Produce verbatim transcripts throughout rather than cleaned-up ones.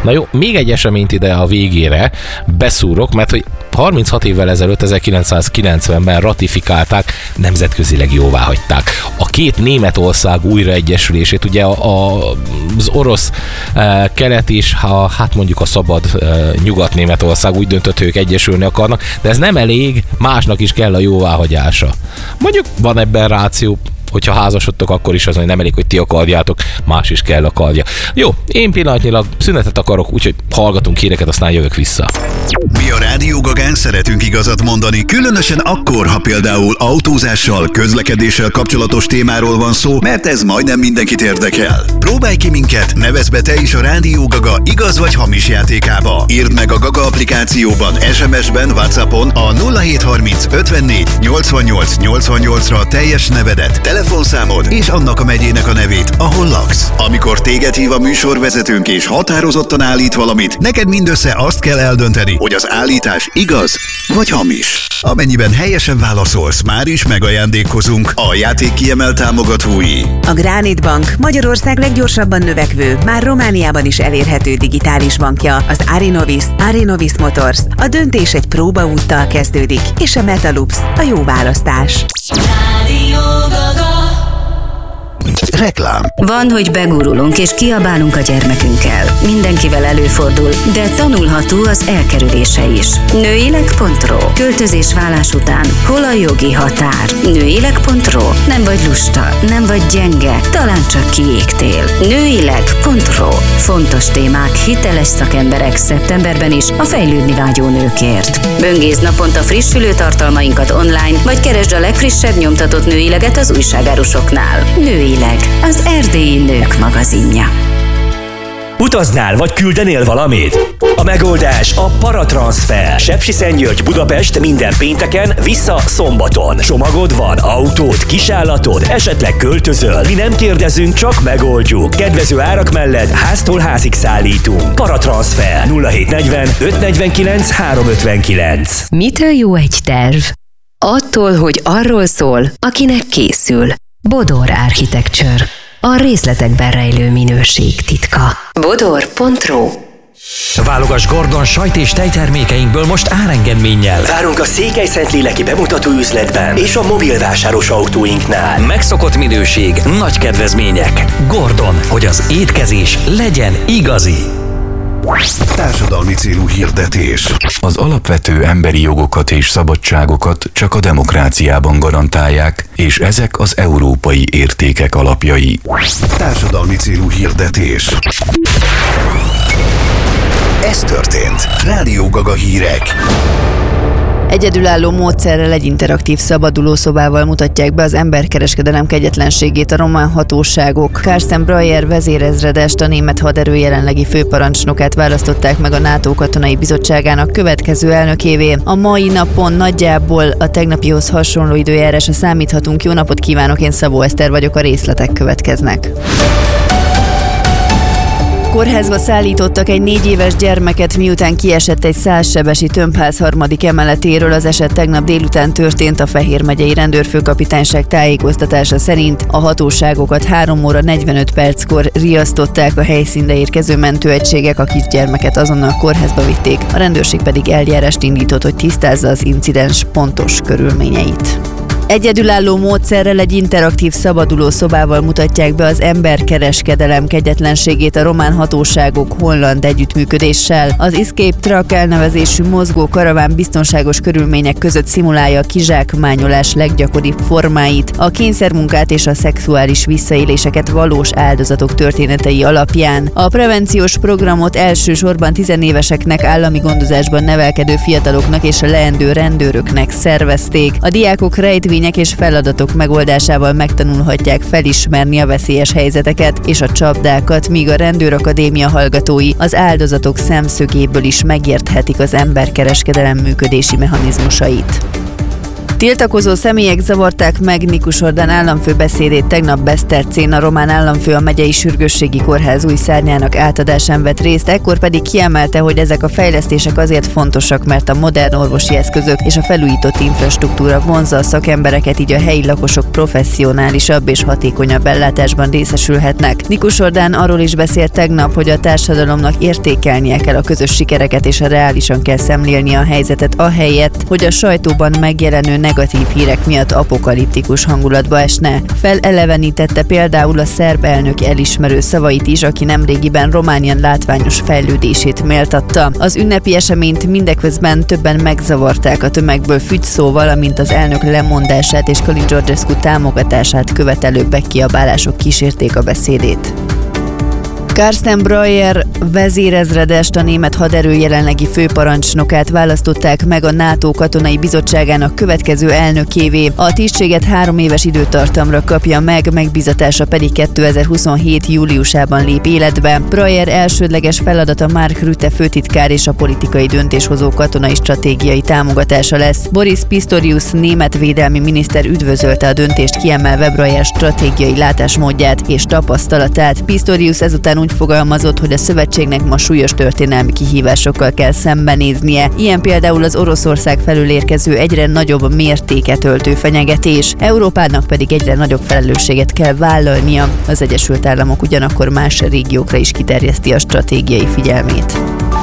Na jó, még egy eseményt ide a végére beszúrok, mert hogy harminchat évvel ezelőtt, ezerkilencszázkilencvenben ratifikálták, nemzetközileg jóvá hagyták a két Németország újraegyesülését. Ugye a, a, az orosz e, kelet és a, hát mondjuk a szabad e, Nyugat-Németország úgy döntött, hogy ők egyesülni akarnak, de ez nem elég, másnak is kell a jóváhagyása. Mondjuk van ebben ráció, hogyha házasodtok, akkor is az, hogy nem elég, hogy ti akarjátok, más is kell akarja. Jó, én pillanatnyilag szünetet akarok, úgyhogy hallgatunk híreket, aztán jövök vissza. Mi a Rádió Gagán szeretünk igazat mondani, különösen akkor, ha például autózással, közlekedéssel kapcsolatos témáról van szó, mert ez majdnem mindenkit érdekel. Próbálj ki minket, nevezz be te is a Rádió Gaga igaz vagy hamis játékába. Írd meg a Gaga applikációban, es em es-ben, WhatsAppon a nulla hét harminc ötvennégy nyolcvannyolc nyolcvannyolcra teljes nevedet, telefonszámod és annak a megyének a nevét, ahol laksz. Amikor téged hív a műsorvezetőnk és határozottan állít valamit, neked mindössze azt kell eldönteni, hogy az állítás igaz vagy hamis. Amennyiben helyesen válaszolsz, már is megajándékozunk a játék kiemelt támogatói. A Granit Bank Magyarország leggyorsabban növekvő, már Romániában is elérhető digitális bankja, az Arinovis, Arinovis Motors. A döntés egy próbaúttal kezdődik, és a Metaloops a jó választás. Reklám. Van, hogy begurulunk és kiabálunk a gyermekünkkel. Mindenkivel előfordul, de tanulható az elkerülése is. Nőileg pont ro. Költözés vállás után. Hol a jogi határ? Nőileg pont ro. Nem vagy lusta, nem vagy gyenge, talán csak kiégtél. Nőileg pont ro. Fontos témák, hiteles szakemberek szeptemberben is a fejlődni vágyó nőkért. Böngészd naponta frissülő tartalmainkat online, vagy keresd a legfrissebb nyomtatott nőileget az újságárusoknál. Nőileg, az erdélyi nők magazinja. Utaznál vagy küldenél valamit? A megoldás a Paratranszfer. Sepsiszentgyörgy, Budapest minden pénteken, vissza szombaton. Csomagod van, autód, kisállatod, esetleg költözöl. Mi nem kérdezünk, csak megoldjuk. Kedvező árak mellett háztól házig szállítunk. Paratranszfer nulla hét negyven öt negyvenkilenc három ötvenkilenc. Mitől jó egy terv? Attól, hogy arról szól, akinek készül. Bodor Architecture. A részletekben rejlő minőség titka. bodor pont ro. Válogass Gordon sajt és tejtermékeinkből most árengedménnyel. Várunk a Székelyszentléki bemutató üzletben és a mobilvásáros autóinknál. Megszokott minőség, nagy kedvezmények. Gordon, hogy az étkezés legyen igazi. Társadalmi célú hirdetés. Az alapvető emberi jogokat és szabadságokat csak a demokráciában garantálják, és ezek az európai értékek alapjai. Társadalmi célú hirdetés. Ez történt. Rádió Gaga hírek. Egyedülálló módszerrel egy interaktív szabadulószobával mutatják be az emberkereskedelem kegyetlenségét a román hatóságok. Carsten Breyer vezérezredest, a német haderő jelenlegi főparancsnokát választották meg a NATO katonai bizottságának következő elnökévé. A mai napon nagyjából a tegnapihoz hasonló időjárásra számíthatunk. Jó napot kívánok, én Szabó Eszter vagyok, a részletek következnek. Kórházba szállítottak egy négy éves gyermeket, miután kiesett egy százsebesi tömbház harmadik emeletéről. Az eset tegnap délután történt. A Fehér megyei rendőrfőkapitányság tájékoztatása szerint a hatóságokat három óra negyvenöt perckor riasztották a helyszínre érkező mentőegységek, a kisgyermeket azonnal kórházba vitték, a rendőrség pedig eljárást indított, hogy tisztázza az incidens pontos körülményeit. Egyedülálló módszerrel egy interaktív szabaduló szobával mutatják be az emberkereskedelem kegyetlenségét a román hatóságok holland együttműködéssel. Az Escape Truck elnevezésű mozgó karaván biztonságos körülmények között szimulálja a kizsákmányolás leggyakoribb formáit, a kényszermunkát és a szexuális visszaéléseket valós áldozatok történetei alapján. A prevenciós programot elsősorban tizenéveseknek, állami gondozásban nevelkedő fiataloknak és a leendő rendőröknek szervezték. A diákok rejtvény és feladatok megoldásával megtanulhatják felismerni a veszélyes helyzeteket és a csapdákat, míg a rendőrakadémia hallgatói az áldozatok szemszögéből is megérthetik az emberkereskedelem működési mechanizmusait. Tiltakozó személyek zavarták meg Nikus Orbán államfő beszédét tegnap Besztercén. A román államfő a megyei sürgősségi kórház új szárnyának átadásán vett részt, ekkor pedig kiemelte, hogy ezek a fejlesztések azért fontosak, mert a modern orvosi eszközök és a felújított infrastruktúra vonzza a szakembereket, így a helyi lakosok professzionálisabb és hatékonyabb ellátásban részesülhetnek. Nikus Orbán arról is beszélt tegnap, hogy a társadalomnak értékelnie kell a közös sikereket és reálisan kell szemlélnie a helyzetet, ahelyett, hogy a sajtóban megjelenő negatív hírek miatt apokaliptikus hangulatba esne. Felelevenítette például a szerb elnök elismerő szavait is, aki nemrégiben Románia látványos fejlődését méltatta. Az ünnepi eseményt mindeközben többen megzavarták a tömegből fügyszóval, amint az elnök lemondását és Kali Georgescu támogatását követelő bekiabálások kísérték a beszédét. Karsten Breuer vezérezredest, a német haderő jelenlegi főparancsnokát választották meg a NATO katonai bizottságának következő elnökévé. A tisztséget három éves időtartamra kapja meg, megbízatása pedig kétezer-huszonhét júliusában lép életbe. Breuer elsődleges feladata Mark Rutte főtitkár és a politikai döntéshozó katonai stratégiai támogatása lesz. Boris Pistorius német védelmi miniszter üdvözölte a döntést, kiemelve Breuer stratégiai látásmódját és tapasztalatát. Pistorius ezután úgy fogalmazott, hogy a szövetségnek ma súlyos történelmi kihívásokkal kell szembenéznie. Ilyen például az Oroszország felől érkező egyre nagyobb mértéket öltő fenyegetés. Európának pedig egyre nagyobb felelősséget kell vállalnia. Az Egyesült Államok ugyanakkor más régiókra is kiterjeszti a stratégiai figyelmét.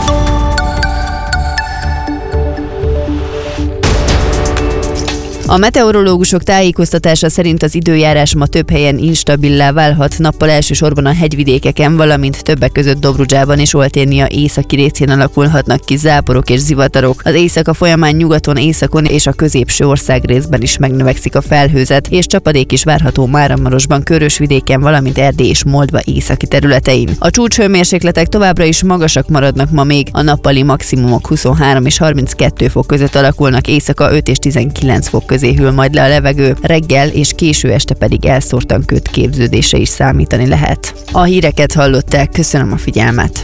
A meteorológusok tájékoztatása szerint az időjárás ma több helyen instabilá válhat, nappal elsősorban a hegyvidékeken, valamint többek között Dobrudzsában és Olténia északi részén alakulhatnak ki záporok és zivatarok. Az éjszaka folyamán nyugaton, északon és a középső ország részben is megnövekszik a felhőzet, és csapadék is várható Máramaroson, Körösvidéken, valamint Erdély és Moldva északi területein. A csúcshőmérsékletek továbbra is magasak maradnak ma még, a nappali maximumok huszonhárom és harminckettő fok között alakulnak, éjszaka öt és tizenkilenc fok között hűl majd le a levegő, reggel és késő este pedig elszórtan kötképződése is számítani lehet. A híreket hallották, köszönöm a figyelmet.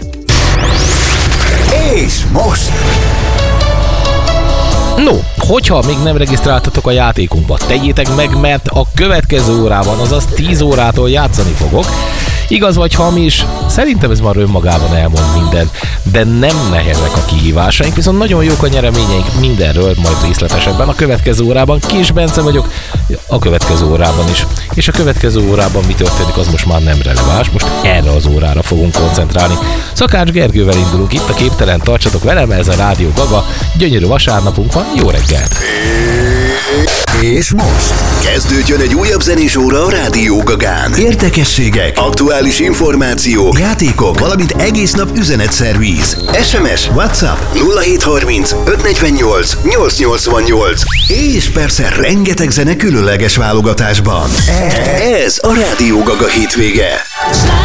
És most... No, hogyha még nem regisztráltatok a játékunkba, tegyétek meg, mert a következő órában, azaz tíz órától játszani fogok. Igaz vagy hamis, szerintem ez már önmagában elmond mindent, de nem nehezek a kihívásaink, viszont nagyon jók a nyereményeink, mindenről majd részletesebben a következő órában. Kis Bence vagyok, a következő órában is. És a következő órában mi történik, az most már nem releváns, most erre az órára fogunk koncentrálni. Szakács Gergővel indulunk itt a Képtelen, tartsatok velem, ez a Rádió Gaga, gyönyörű vasárnapunk van, jó reggelt! És most kezdődjön egy újabb zenés óra a Rádió Gagán. Érdekességek, aktuális információ, játékok, valamint egész nap üzenetszervíz. es em es, WhatsApp nulla hét harminc öt negyvennyolc nyolc nyolcvannyolc. És persze rengeteg zene különleges válogatásban. Ez a Rádió Gaga hétvége.